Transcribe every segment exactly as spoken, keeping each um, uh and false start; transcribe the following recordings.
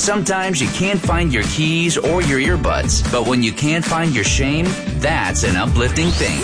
Sometimes you can't find your keys or your earbuds, but when you can't find your shame, that's an uplifting thing.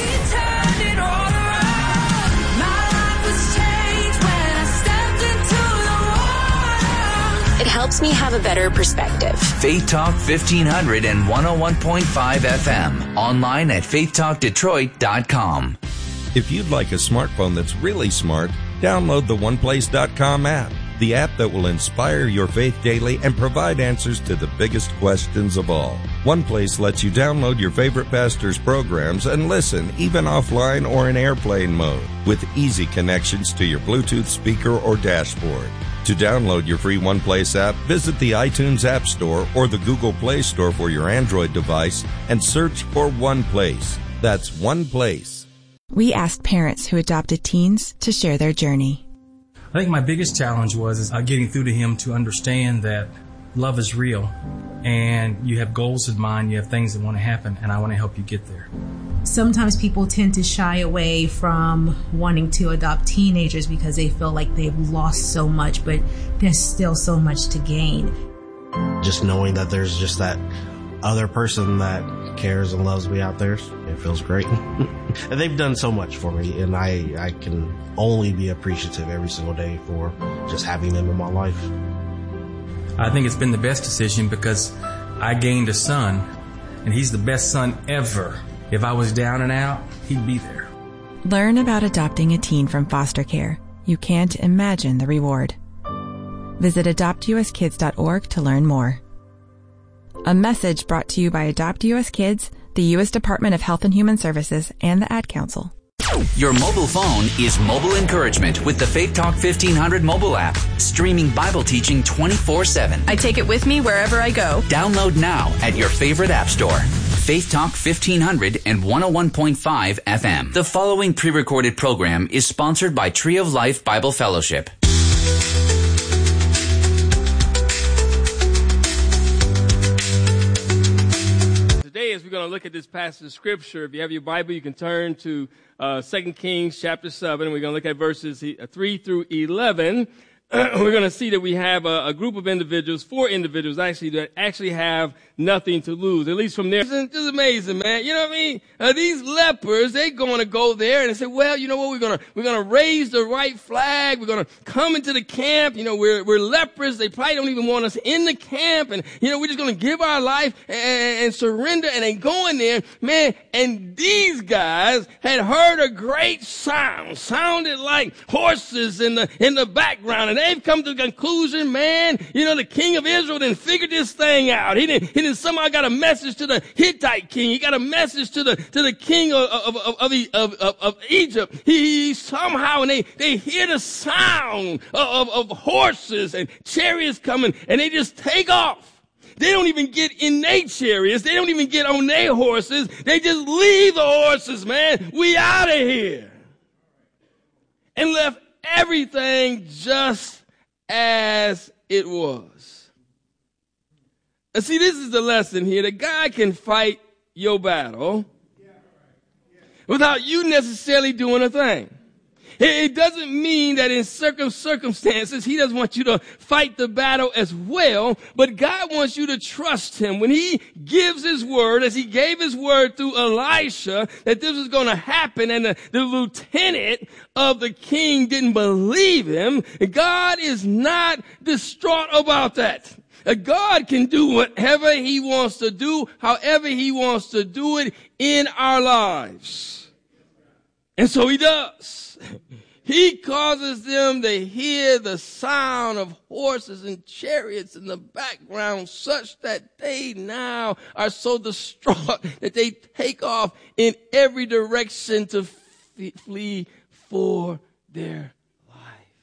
It helps me have a better perspective. Faith Talk fifteen hundred and one oh one point five F M. Online at faith talk detroit dot com. If you'd like a smartphone that's really smart, download the one place dot com app. The app that will inspire your faith daily and provide answers to the biggest questions of all. OnePlace lets you download your favorite pastor's programs and listen, even offline or in airplane mode, with easy connections to your Bluetooth speaker or dashboard. To download your free OnePlace app, visit the iTunes App Store or the Google Play Store for your Android device and search for OnePlace. That's OnePlace. We asked parents who adopted teens to share their journey. I think my biggest challenge was is, uh, getting through to him to understand that love is real and you have goals in mind, you have things that want to happen, and I want to help you get there. Sometimes people tend to shy away from wanting to adopt teenagers because they feel like they've lost so much, but there's still so much to gain. Just knowing that there's just that other person that cares and loves me out there, it feels great. And they've done so much for me, and I, I can only be appreciative every single day for just having them in my life. I think it's been the best decision because I gained a son, and he's the best son ever. If I was down and out, he'd be there. Learn about adopting a teen from foster care. You can't imagine the reward. Visit adopt u s kids dot org to learn more. A message brought to you by Adopt U S Kids, the U S Department of Health and Human Services, and the Ad Council. Your mobile phone is mobile encouragement with the Faith Talk fifteen hundred mobile app, streaming Bible teaching twenty-four seven. I take it with me wherever I go. Download now at your favorite app store. Faith Talk fifteen hundred and one oh one point five F M. The following pre-recorded program is sponsored by Tree of Life Bible Fellowship. Today, as we're going to look at this passage of Scripture, if you have your Bible, you can turn to uh, Second Kings chapter seven. We're going to look at verses three through eleven. We're going to see that we have a, a group of individuals, four individuals actually, that actually have nothing to lose, at least from there. It's just amazing, man. You know what I mean? Uh, these lepers, they're going to go there and they say, well, you know what? We're going to, we're going to raise the right flag. We're going to come into the camp. You know, we're, we're lepers. They probably don't even want us in the camp. And, you know, we're just going to give our life and, and surrender. And they go in there, man. And these guys had heard a great sound, sounded like horses in the, in the background. And they've come to the conclusion, man, you know, the king of Israel didn't figure this thing out. He didn't, he didn't somehow got a message to the Hittite king. He got a message to the, to the king of, of, of, of, of, of, of Egypt. He, he somehow, and they, they hear the sound of, of, of horses and chariots coming, and they just take off. They don't even get in their chariots. They don't even get on their horses. They just leave the horses, man. We out of here. And left everything just as it was. And see, this is the lesson here, that God can fight your battle without you necessarily doing a thing. It doesn't mean that in certain circumstances, he doesn't want you to fight the battle as well, but God wants you to trust him. When he gives his word, as he gave his word through Elisha, that this was going to happen, and the, the lieutenant of the king didn't believe him, God is not distraught about that. God can do whatever he wants to do, however he wants to do it in our lives. And so he does. He causes them to hear the sound of horses and chariots in the background, such that they now are so distraught that they take off in every direction to f- flee for their life.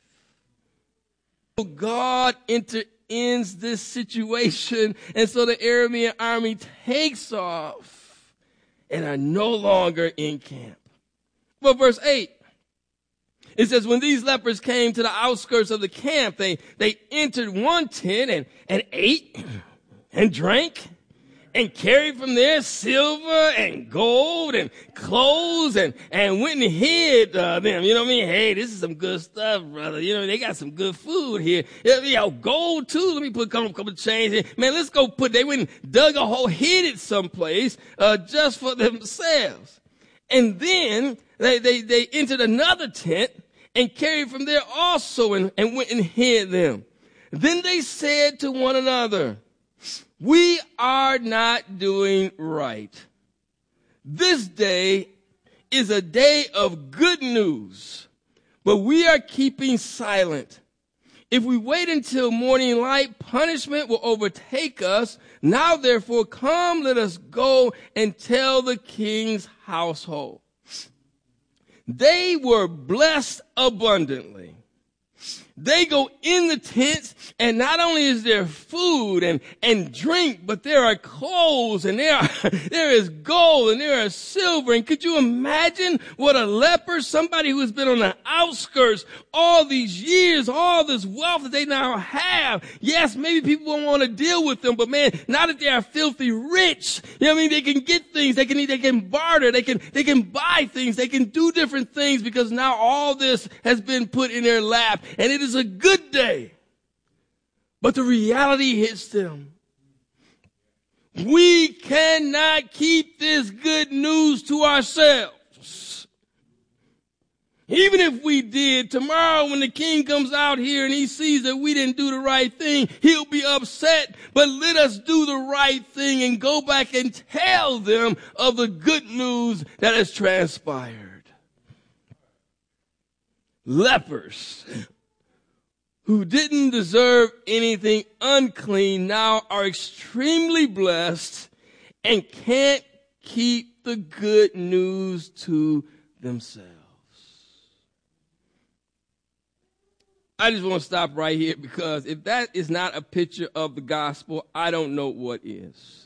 So God intervenes this situation, and so the Aramean army takes off and are no longer in camp. Well, verse eight. It says, when these lepers came to the outskirts of the camp, they, they entered one tent and, and ate and drank and carried from there silver and gold and clothes and, and went and hid uh, them. You know what I mean? Hey, this is some good stuff, brother. You know, they got some good food here. You know, gold too. Let me put a couple, couple of chains here. Man, let's go put, they went and dug a hole, hid it someplace uh, just for themselves. And then they, they, they entered another tent and carried from there also and, and went and hid them. Then they said to one another, we are not doing right. This day is a day of good news, but we are keeping silent. If we wait until morning light, punishment will overtake us. Now, therefore, come, let us go and tell the king's household. They were blessed abundantly. They go in the tents, and not only is there food and, and drink, but there are clothes, and there are, there is gold, and there is silver. And could you imagine what a leper, somebody who has been on the outskirts all these years, all this wealth that they now have? Yes, maybe people won't want to deal with them, but man, now that they are filthy rich, you know what I mean? They can get things, they can eat, they can barter, they can, they can buy things, they can do different things because now all this has been put in their lap, and it is a good day. But the reality hits them. We cannot keep this good news to ourselves. Even if we did, tomorrow when the king comes out here and he sees that we didn't do the right thing, he'll be upset. But let us do the right thing and go back and tell them of the good news that has transpired. Lepers who didn't deserve anything unclean now are extremely blessed and can't keep the good news to themselves. I just want to stop right here because if that is not a picture of the gospel, I don't know what is.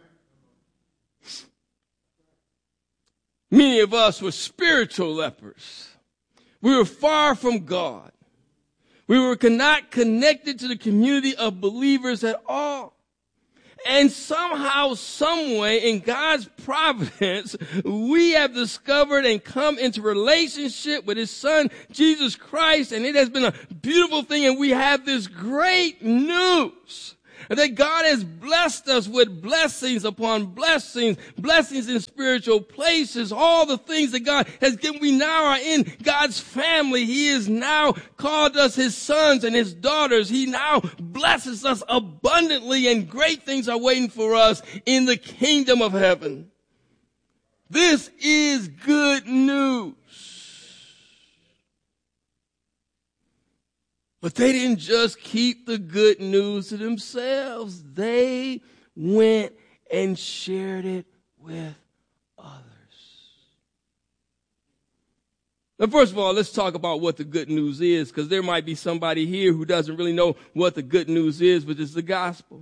Many of us were spiritual lepers. We were far from God. We were not connected to the community of believers at all. And somehow, some way, in God's providence, we have discovered and come into relationship with His Son, Jesus Christ, and it has been a beautiful thing, and we have this great news that God has blessed us with blessings upon blessings, blessings in spiritual places, all the things that God has given. We now are in God's family. He has now called us His sons and His daughters. He now blesses us abundantly, and great things are waiting for us in the kingdom of heaven. This is good news. But they didn't just keep the good news to themselves. They went and shared it with others. Now, first of all, let's talk about what the good news is, because there might be somebody here who doesn't really know what the good news is, which is the gospel.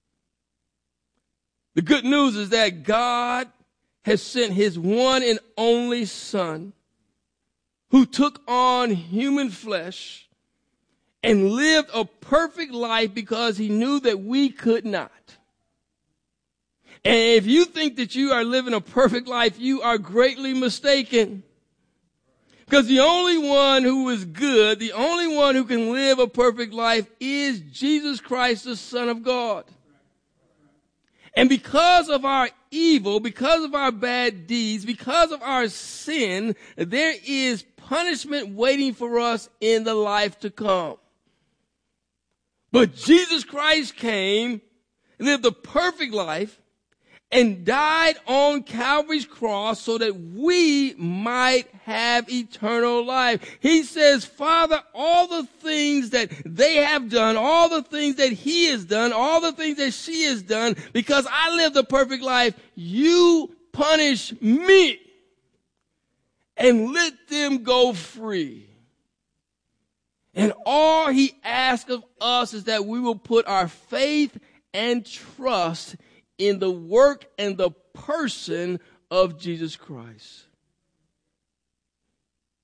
The good news is that God has sent His one and only Son, who took on human flesh and lived a perfect life because He knew that we could not. And if you think that you are living a perfect life, you are greatly mistaken. Because the only one who is good, the only one who can live a perfect life is Jesus Christ, the Son of God. And because of our evil, because of our bad deeds, because of our sin, there is punishment waiting for us in the life to come. But Jesus Christ came, lived a perfect life, and died on Calvary's cross so that we might have eternal life. He says, Father, all the things that they have done, all the things that He has done, all the things that she has done, because I lived a perfect life, you punish me and let them go free. And all He asks of us is that we will put our faith and trust in the work and the person of Jesus Christ.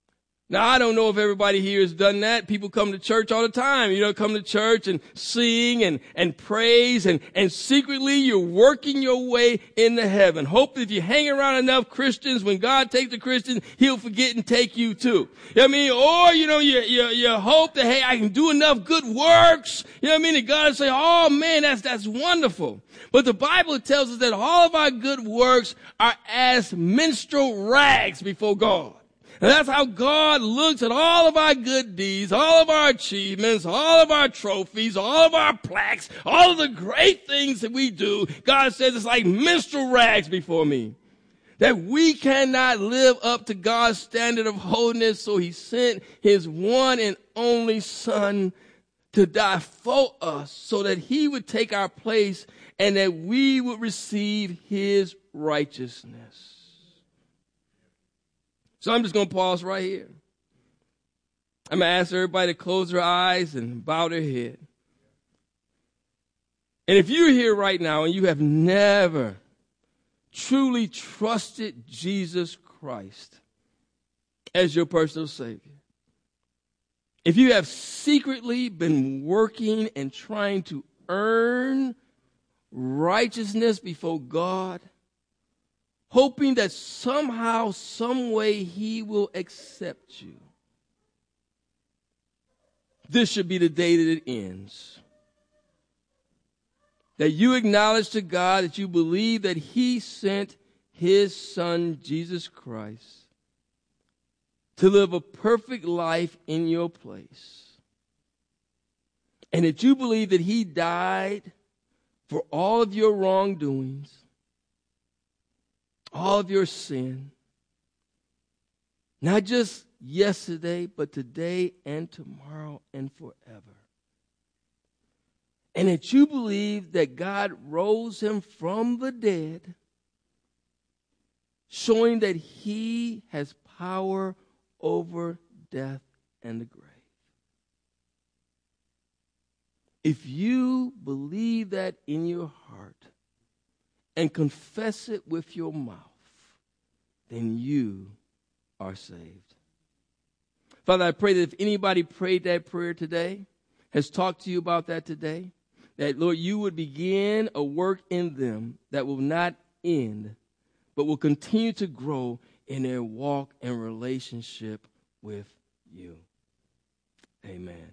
Now, I don't know if everybody here has done that. People come to church all the time. You know, come to church and sing and, and praise and, and secretly you're working your way into heaven. Hope that if you hang around enough Christians, when God takes the Christian, he'll forget and take you too. You know what I mean? Or, you know, you, you, you hope that, hey, I can do enough good works. You know what I mean? And God will say, oh man, that's, that's wonderful. But the Bible tells us that all of our good works are as minstrel rags before God. And that's how God looks at all of our good deeds, all of our achievements, all of our trophies, all of our plaques, all of the great things that we do. God says it's like minstrel rags before me. That we cannot live up to God's standard of holiness, so he sent his one and only Son to die for us so that he would take our place and that we would receive his righteousness. So I'm just going to pause right here. I'm going to ask everybody to close their eyes and bow their head. And if you're here right now and you have never truly trusted Jesus Christ as your personal Savior, if you have secretly been working and trying to earn righteousness before God, hoping that somehow, some way he will accept you, this should be the day that it ends. That you acknowledge to God that you believe that he sent his Son, Jesus Christ, to live a perfect life in your place. And that you believe that he died for all of your wrongdoings, all of your sin, not just yesterday, but today and tomorrow and forever. And that you believe that God rose him from the dead, showing that he has power over death and the grave. If you believe that in your heart, and confess it with your mouth, then you are saved. Father, I pray that if anybody prayed that prayer today, has talked to you about that today, that, Lord, you would begin a work in them that will not end, but will continue to grow in their walk and relationship with you. Amen.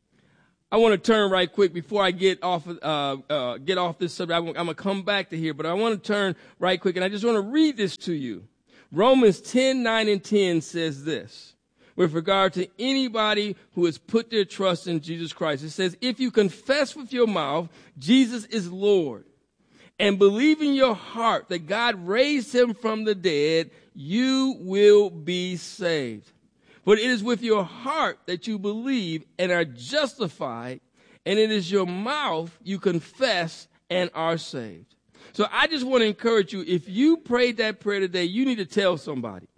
I want to turn right quick before I get off uh, uh, get off this subject. I'm, I'm going to come back to here, but I want to turn right quick, and I just want to read this to you. Romans ten, nine, and ten says this, with regard to anybody who has put their trust in Jesus Christ. It says, if you confess with your mouth Jesus is Lord, and believe in your heart that God raised him from the dead, you will be saved. But it is with your heart that you believe and are justified, and it is your mouth you confess and are saved. So I just want to encourage you, if you prayed that prayer today, you need to tell somebody.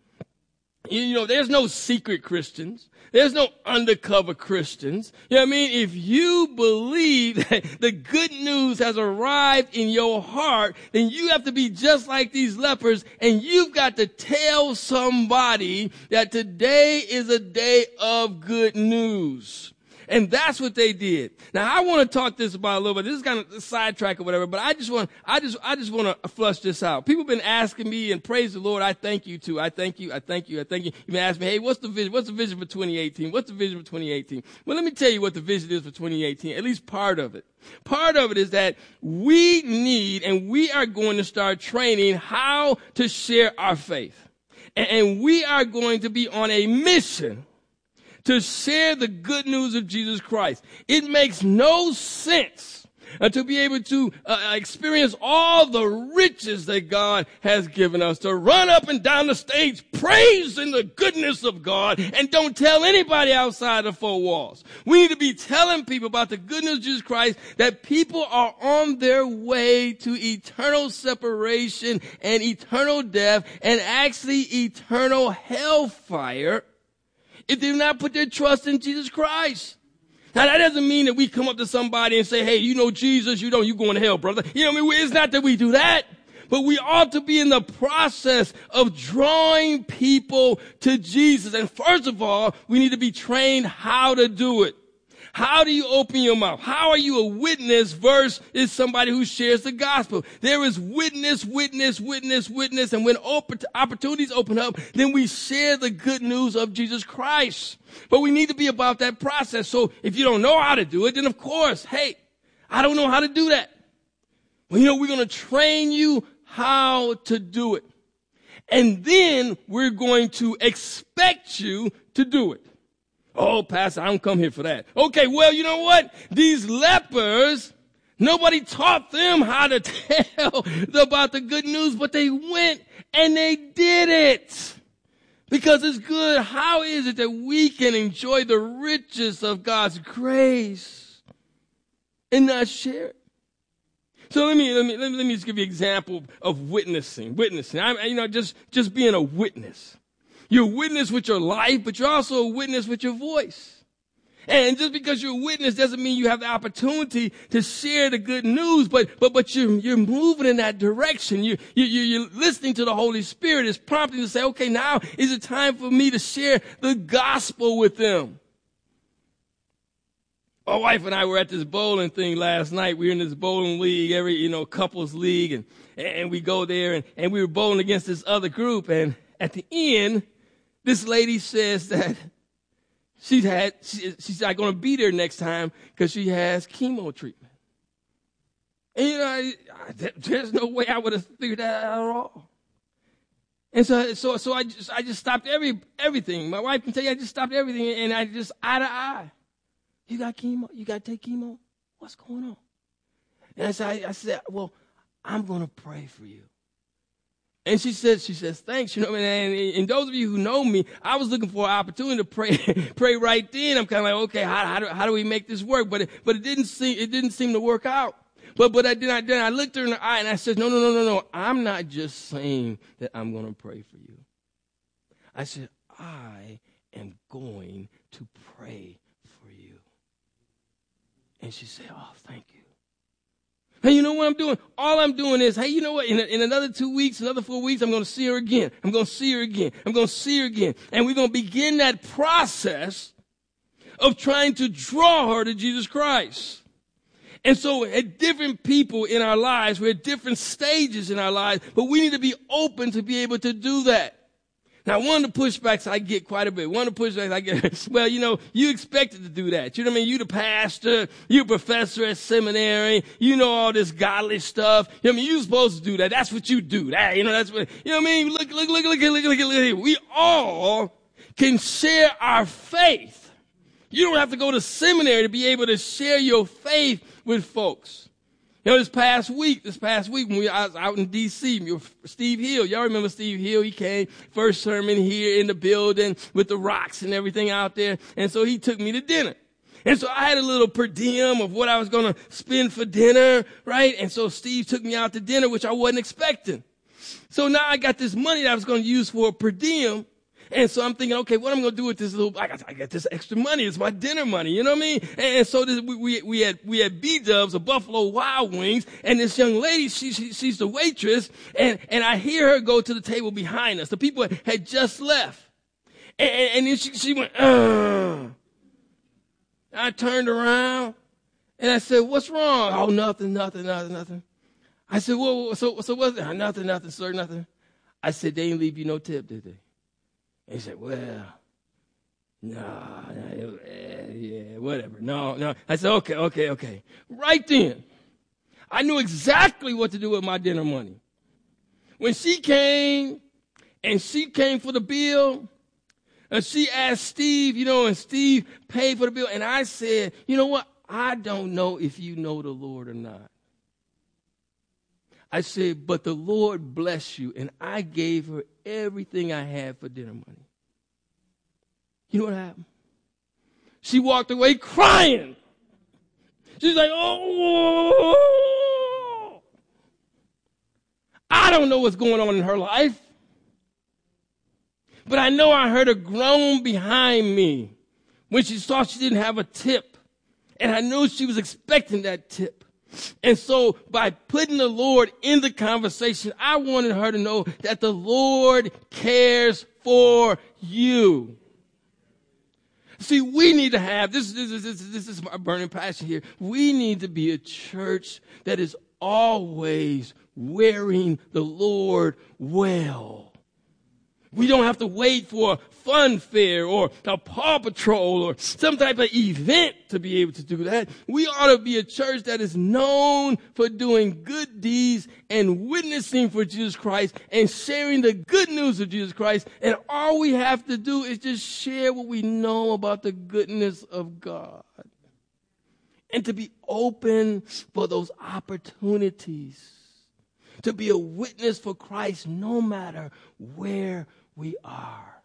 You know, there's no secret Christians. There's no undercover Christians. You know what I mean? If you believe that the good news has arrived in your heart, then you have to be just like these lepers, and you've got to tell somebody that today is a day of good news. And that's what they did. Now, I want to talk this about a little bit. This is kind of a sidetrack or whatever, but I just want, I just, I just want to flush this out. People have been asking me, and praise the Lord, I thank you too. I thank you, I thank you, I thank you. You've been asking me, hey, what's the vision? What's the vision for twenty eighteen? What's the vision for twenty eighteen? Well, let me tell you what the vision is for twenty eighteen, at least part of it. Part of it is that we need, and we are going to start training how to share our faith. And, and we are going to be on a mission to share the good news of Jesus Christ. It makes no sense uh, to be able to uh, experience all the riches that God has given us, to run up and down the stage praising the goodness of God and don't tell anybody outside the four walls. We need to be telling people about the good news of Jesus Christ, that people are on their way to eternal separation and eternal death and actually eternal hellfire if they do not put their trust in Jesus Christ. Now, that doesn't mean that we come up to somebody and say, hey, you know Jesus, you don't, you going to hell, brother. You know what I mean? It's not that we do that. But we ought to be in the process of drawing people to Jesus. And first of all, we need to be trained how to do it. How do you open your mouth? How are you a witness versus somebody who shares the gospel? There is witness, witness, witness, witness. And when opportunities open up, then we share the good news of Jesus Christ. But we need to be about that process. So if you don't know how to do it, then of course, hey, I don't know how to do that. Well, you know, we're going to train you how to do it. And then we're going to expect you to do it. Oh, Pastor, I don't come here for that. Okay, well, you know what? These lepers, nobody taught them how to tell about the good news, but they went and they did it. Because it's good. How is it that we can enjoy the riches of God's grace and not share it? So let me, let me, let me, let me just give you an example of witnessing, witnessing. I, you know, just, just being a witness. You're a witness with your life, but you're also a witness with your voice. And just because you're a witness doesn't mean you have the opportunity to share the good news, but, but, but you're, you're moving in that direction. You, you, you're listening to the Holy Spirit. It's prompting to say, okay, now is it time for me to share the gospel with them? My wife and I were at this bowling thing last night. We were in this bowling league, every, you know, couples league, and, and we go there and, and we were bowling against this other group. And at the end, this lady says that she's had, she, she's not going to be there next time because she has chemo treatment. And, you know, I, I, there's no way I would have figured that out at all. And so, so, so I just, I just stopped every, everything. My wife can tell you I just stopped everything, and I just eye to eye. You got chemo? You got to take chemo? What's going on? And I said, I, I said, well, I'm going to pray for you. And she says, she says, thanks. You know, and, and those of you who know me, I was looking for an opportunity to pray, pray right then. I'm kind of like, okay, how, how do, how do we make this work? But it, but it didn't seem, it didn't seem to work out. But, but I did, I did, I looked her in the eye and I said, no, no, no, no, no. I'm not just saying that I'm going to pray for you. I said, I am going to pray for you. And she said, oh, thank you. Hey, you know what I'm doing? All I'm doing is, hey, you know what? In, a, in another two weeks, another four weeks, I'm going to see her again. I'm going to see her again. I'm going to see her again. And we're going to begin that process of trying to draw her to Jesus Christ. And so at different people in our lives, we're at different stages in our lives, but we need to be open to be able to do that. Now, one of the pushbacks I get quite a bit, one of the pushbacks I get, well, you know, you expected to do that. You know what I mean? You the pastor, you professor at seminary, you know all this godly stuff. You know what I mean? You're supposed to do that. That's what you do. That, you know, that's what, you know what I mean? Look, look, look, look, look, look, look, look. We all can share our faith. You don't have to go to seminary to be able to share your faith with folks. You know, this past week, this past week when we I was out in D C, Steve Hill, y'all remember Steve Hill? He came, first sermon here in the building with the rocks and everything out there. And so he took me to dinner. And so I had a little per diem of what I was going to spend for dinner, right? And so Steve took me out to dinner, which I wasn't expecting. So now I got this money that I was going to use for a per diem. And so I'm thinking, okay, what am I going to do with this little, I got, I got this extra money. It's my dinner money. You know what I mean? And, and so this, we, we, we had, we had B-dubs of Buffalo Wild Wings. And this young lady, she, she, she's the waitress. And, and I hear her go to the table behind us. The people had just left. And, and, and then she, she went, ugh. I turned around and I said, what's wrong? Oh, nothing, nothing, nothing, nothing. I said, well, so, so what's it? Nothing, nothing, sir, nothing. I said, they didn't leave you no tip, did they? And he said, well, no, nah, yeah, whatever. No, no. I said, okay, okay, okay. Right then, I knew exactly what to do with my dinner money. When she came, and she came for the bill, and she asked Steve, you know, and Steve paid for the bill, and I said, you know what? I don't know if you know the Lord or not. I said, but the Lord bless you. And I gave her everything I had for dinner money. You know what happened? She walked away crying. She's like, oh, I don't know what's going on in her life. But I know I heard her groan behind me when she saw she didn't have a tip. And I knew she was expecting that tip. And so by putting the Lord in the conversation, I wanted her to know that the Lord cares for you. See, we need to have, this, this, this, this is my burning passion here. We need to be a church that is always wearing the Lord well. We don't have to wait for a fun fair or a Paw Patrol or some type of event to be able to do that. We ought to be a church that is known for doing good deeds and witnessing for Jesus Christ and sharing the good news of Jesus Christ. And all we have to do is just share what we know about the goodness of God. And to be open for those opportunities. To be a witness for Christ no matter where we are.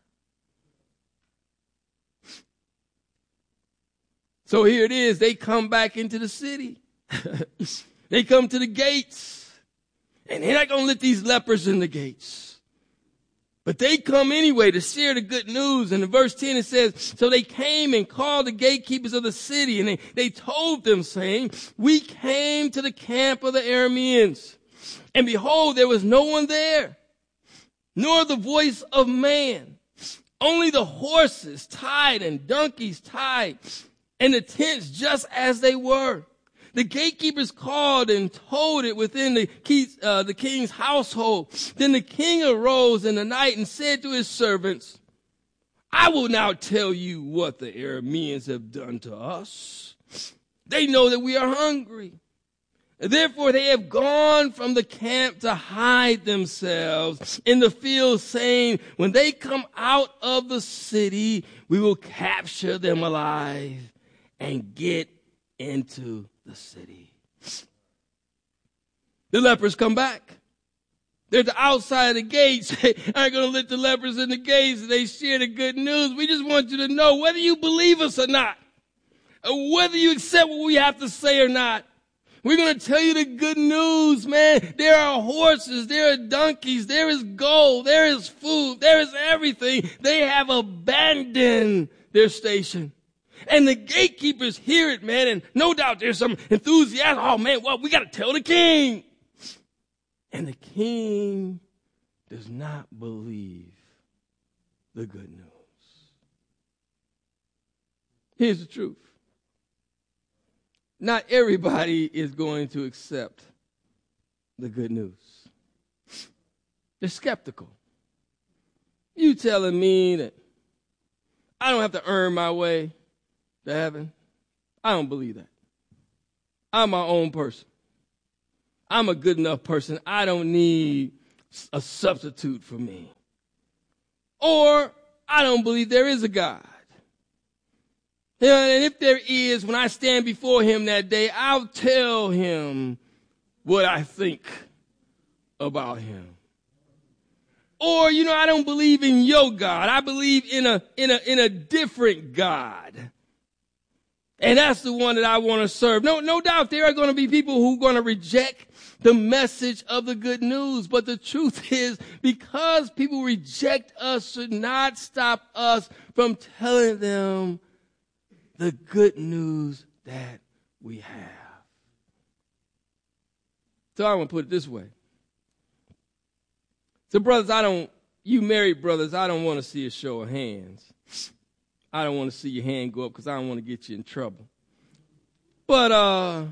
So here it is. They come back into the city. They come to the gates. And they're not going to let these lepers in the gates. But they come anyway to share the good news. And in verse ten it says, so they came and called the gatekeepers of the city. And they, they told them, saying, we came to the camp of the Arameans. And behold, there was no one there, nor the voice of man, only the horses tied and donkeys tied, and the tents just as they were. The gatekeepers called and told it within the, key, uh, the king's household. Then the king arose in the night and said to his servants, I will now tell you what the Arameans have done to us. They know that we are hungry. Therefore, they have gone from the camp to hide themselves in the field, saying, when they come out of the city, we will capture them alive and get into the city. The lepers come back. They're at the outside of the gates. I ain't going to let the lepers in the gates. They share the good news. We just want you to know whether you believe us or not, or whether you accept what we have to say or not. We're going to tell you the good news, man. There are horses. There are donkeys. There is gold. There is food. There is everything. They have abandoned their station. And the gatekeepers hear it, man. And no doubt there's some enthusiasm. Oh, man, well, we got to tell the king. And the king does not believe the good news. Here's the truth. Not everybody is going to accept the good news. They're skeptical. You telling me that I don't have to earn my way to heaven? I don't believe that. I'm my own person. I'm a good enough person. I don't need a substitute for me. Or I don't believe there is a God. And if there is, when I stand before him that day, I'll tell him what I think about him. Or, you know, I don't believe in your God. I believe in a, in a, in a different God. And that's the one that I want to serve. No, no doubt there are going to be people who are going to reject the message of the good news. But the truth is, because people reject us should not stop us from telling them the good news that we have. So I want to put it this way. So brothers, I don't, you married brothers, I don't want to see a show of hands. I don't want to see your hand go up because I don't want to get you in trouble. But uh,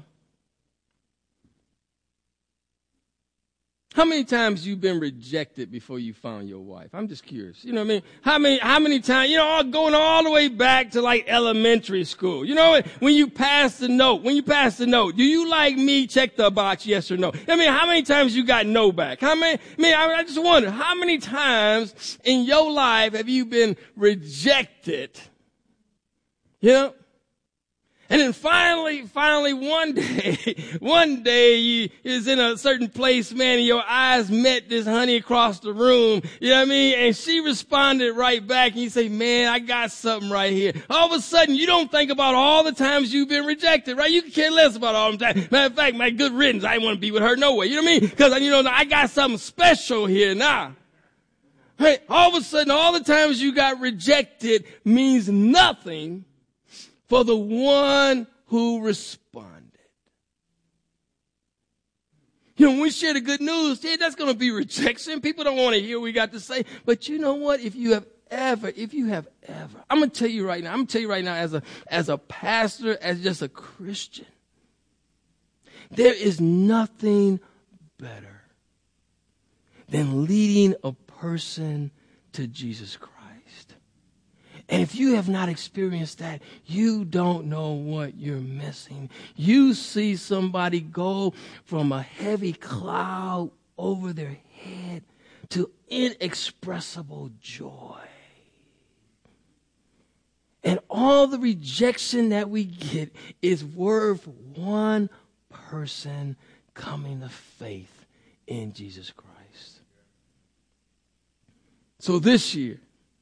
how many times you been rejected before you found your wife? I'm just curious. You know what I mean? How many, how many times, you know, all, going all the way back to like elementary school. You know, when you pass the note, when you pass the note, do you like me? Check the box, yes or no. I mean, how many times you got no back? How many, I mean, I, I just wonder, how many times in your life have you been rejected? You know? And then finally, finally one day, one day you is in a certain place, man, and your eyes met this honey across the room. You know what I mean? And she responded right back and you say, man, I got something right here. All of a sudden, you don't think about all the times you've been rejected, right? You can care less about all the times. Matter of fact, my good riddance, I didn't want to be with her no way. You know what I mean? Because, you know, I got something special here now. Hey, all of a sudden, all the times you got rejected means nothing for the one who responded. You know, when we share the good news, yeah, that's going to be rejection. People don't want to hear what we got to say. But you know what? If you have ever, if you have ever, I'm going to tell you right now, I'm going to tell you right now as a, as a pastor, as just a Christian, there is nothing better than leading a person to Jesus Christ. And if you have not experienced that, you don't know what you're missing. You see somebody go from a heavy cloud over their head to inexpressible joy. And all the rejection that we get is worth one person coming to faith in Jesus Christ. So this year,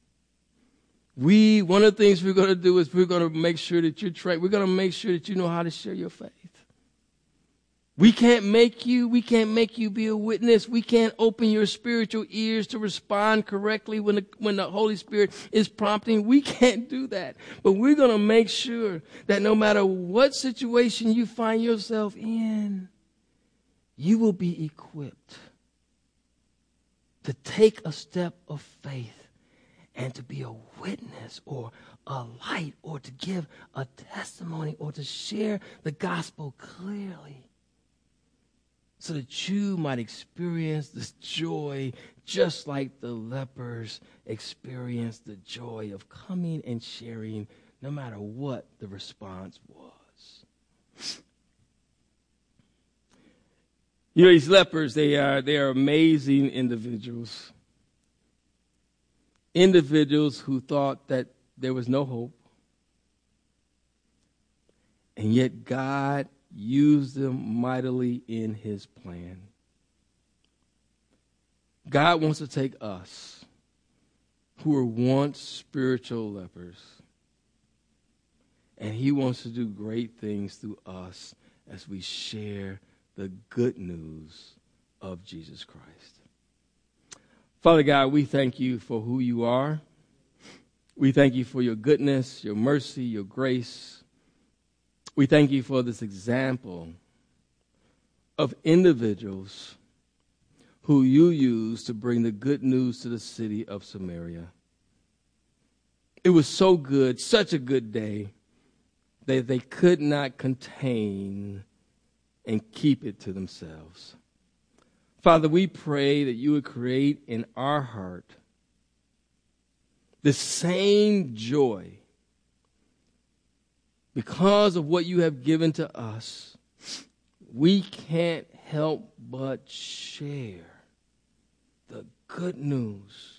We, one of the things we're going to do is we're going to make sure that you're trained. We're going to make sure that you know how to share your faith. We can't make you, we can't make you be a witness. We can't open your spiritual ears to respond correctly when the, when the Holy Spirit is prompting. We can't do that. But we're going to make sure that no matter what situation you find yourself in, you will be equipped to take a step of faith and to be a witness or a light or to give a testimony or to share the gospel clearly so that you might experience this joy just like the lepers experienced the joy of coming and sharing no matter what the response was. You know, these lepers, they are, they are amazing individuals. Individuals who thought that there was no hope. And yet God used them mightily in his plan. God wants to take us, who were once spiritual lepers, and he wants to do great things through us as we share the good news of Jesus Christ. Father God, we thank you for who you are. We thank you for your goodness, your mercy, your grace. We thank you for this example of individuals who you use to bring the good news to the city of Samaria. It was so good, such a good day, that they could not contain and keep it to themselves. Father, we pray that you would create in our heart the same joy because of what you have given to us. We can't help but share the good news